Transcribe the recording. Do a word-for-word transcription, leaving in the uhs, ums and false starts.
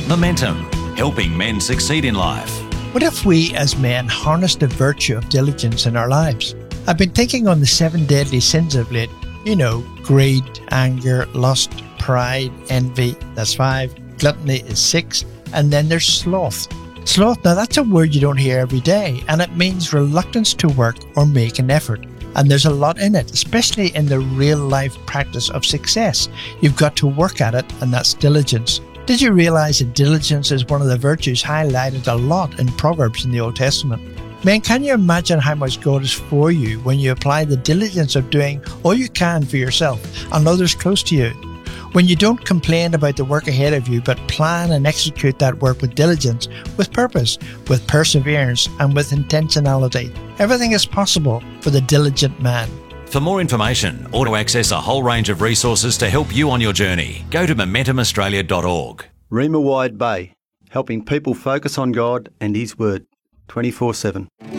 Momentum, helping men succeed in life. What if we as men harness the virtue of diligence in our lives? I've been thinking on the seven deadly sins of late. You know, greed, anger, lust, pride, envy, that's five. Gluttony is six. And then there's sloth. Sloth, now that's a word you don't hear every day, and it means reluctance to work or make an effort. And there's a lot in it, especially in the real life practice of success. You've got to work at it, and that's diligence. Did you realize that diligence is one of the virtues highlighted a lot in Proverbs in the Old Testament? Man, can you imagine how much God is for you when you apply the diligence of doing all you can for yourself and others close to you? When you don't complain about the work ahead of you, but plan and execute that work with diligence, with purpose, with perseverance, and with intentionality, everything is possible for the diligent man. For more information or to access a whole range of resources to help you on your journey, go to momentum australia dot org. Reema Wide Bay, helping people focus on God and His Word twenty-four seven.